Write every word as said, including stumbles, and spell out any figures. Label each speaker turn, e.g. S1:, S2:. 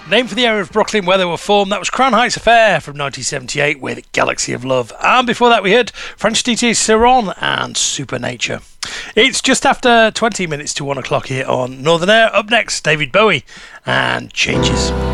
S1: Name for the area of Brooklyn where they were formed. That was Crown Heights Affair from nineteen seventy-eight with Galaxy of Love. And before that we heard French D J Ciron and Supernature. It's just after twenty minutes to one o'clock here on Northern Air. Up next, David Bowie and Changes.